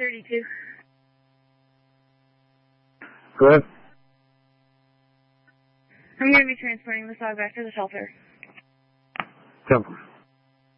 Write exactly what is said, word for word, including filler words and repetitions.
thirty-two. Go ahead. I'm going to be transporting this dog back to the shelter. Temple.